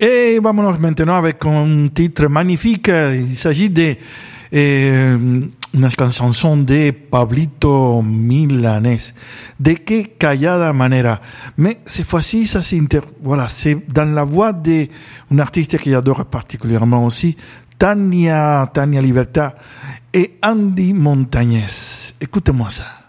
Et vámonos maintenant avec un titre magnifique. Il s'agit de una chanson de Pablito Milanés. De qué callada manera. Mais cette fois-ci, voilà, c'est dans la voix d'une artiste que j'adore particulièrement aussi, Tania Libertad et Andy Montañez. Écoutez-moi ça.